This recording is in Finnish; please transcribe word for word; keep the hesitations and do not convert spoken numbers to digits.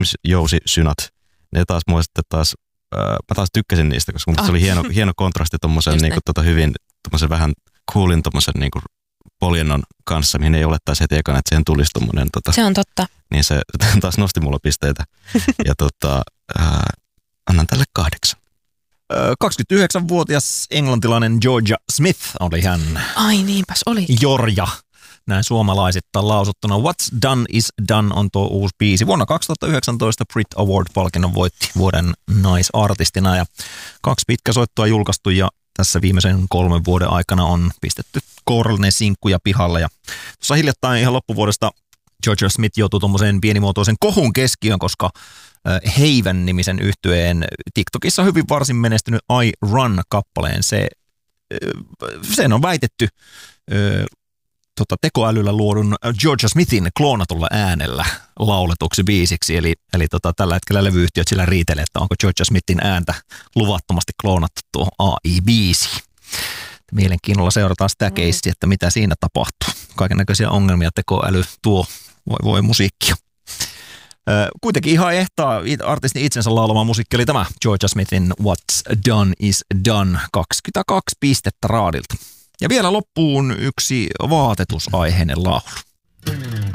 jousisynat. Ne taas mua sitten taas, äh, mä taas tykkäsin niistä, koska oh. se oli hieno, hieno kontrasti tommosen niinku, tota, hyvin, tommosen vähän coolin tommosen niinku poljennon kanssa, mihin ei olettaisi heti ekana, että siihen tulisi tommonen. Tota, se on totta. Niin se taas nosti mulla pisteitä. Ja tota, äh, annan tälle kahdeksan. kaksikymmentäyhdeksänvuotias englantilainen Georgia Smith oli hän. Ai niinpäs oli. Jorja. Näin suomalaisittain lausuttuna. What's Done is Done on tuo uusi biisi. Vuonna kaksituhattayhdeksäntoista Brit Award-palkinnon voitti vuoden naisartistina ja kaksi pitkäsoittoa julkaistu ja tässä viimeisen kolmen vuoden aikana on pistetty kourallinen sinkkuja pihalle. Ja tuossa hiljattain ihan loppuvuodesta Georgia Smith joutui tuommoiseen pienimuotoisen kohun keskiöön, koska Haven-nimisen yhtyeen TikTokissa hyvin varsin menestynyt I Run-kappaleen. Se, sen on väitetty tota, tekoälyllä luodun Georgia Smithin kloonatulla äänellä lauletuksi biisiksi. Eli, eli tota, tällä hetkellä levyyhtiöt sillä riitelee, että onko Georgia Smithin ääntä luvattomasti kloonattu tuo A I-biisi. Mielenkiinnolla seurataan sitä keissiä, että mitä siinä tapahtuu. Kaikennäköisiä ongelmia tekoäly tuo voi, voi musiikkia. Kuitenkin ihan ehtaa artistin itsensä laulama musiikki oli tämä Georgia Smithin What's Done is Done, kaksikymmentäkaksi pistettä raadilta. Ja vielä loppuun yksi vaatetusaiheinen laulu.